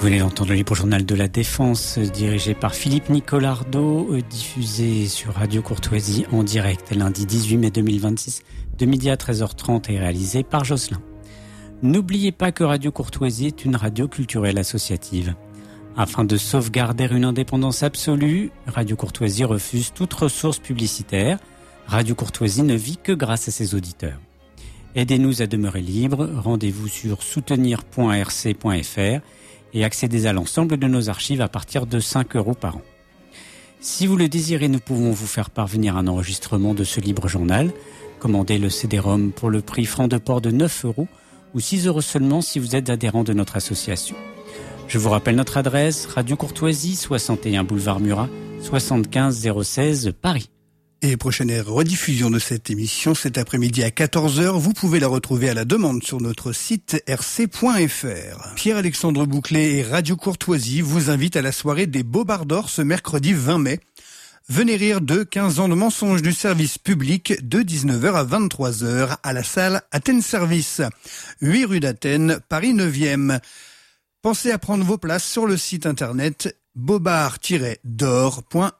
Vous venez d'entendre le libre journal de la Défense, dirigé par Philippe Nicolardo, diffusé sur Radio Courtoisie en direct lundi 18 mai 2026, de midi à 13h30 et réalisé par Jocelyn. N'oubliez pas que Radio Courtoisie est une radio culturelle associative. Afin de sauvegarder une indépendance absolue, Radio Courtoisie refuse toute ressource publicitaire. Radio Courtoisie ne vit que grâce à ses auditeurs. Aidez-nous à demeurer libres, rendez-vous sur soutenir.rc.fr et accédez à l'ensemble de nos archives à partir de 5 € par an. Si vous le désirez, nous pouvons vous faire parvenir un enregistrement de ce libre journal. Commandez le CD-ROM pour le prix franc de port de 9 € ou 6 € seulement si vous êtes adhérent de notre association. Je vous rappelle notre adresse, Radio Courtoisie, 61 boulevard Murat, 75 016 Paris. Et prochaine rediffusion de cette émission cet après-midi à 14h. Vous pouvez la retrouver à la demande sur notre site rc.fr. Pierre-Alexandre Bouclet et Radio Courtoisie vous invitent à la soirée des Bobards d'Or ce mercredi 20 mai. Venez rire de 15 ans de mensonges du service public de 19h à 23h à la salle Athènes Service, 8 rue d'Athènes, Paris 9e. Pensez à prendre vos places sur le site internet bobard-d'or.fr.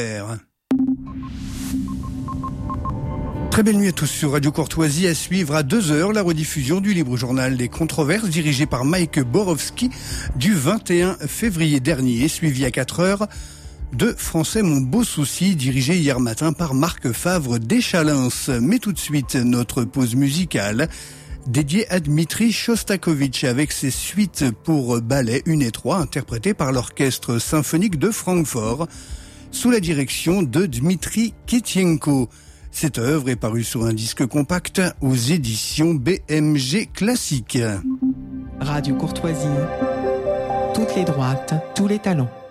Très belle nuit à tous sur Radio Courtoisie. À suivre à 2h la rediffusion du libre journal des controverses dirigé par Mike Borowski du 21 février dernier, suivi à 4h de Français mon beau souci dirigé hier matin par Marc Favre d'Échalins. Mais tout de suite notre pause musicale dédiée à Dmitri Shostakovich avec ses suites pour ballet 1 et 3 interprétées par l'orchestre symphonique de Francfort sous la direction de Dmitri Kitienko. Cette œuvre est parue sur un disque compact aux éditions BMG Classique. Radio Courtoisie, toutes les droites, tous les talents.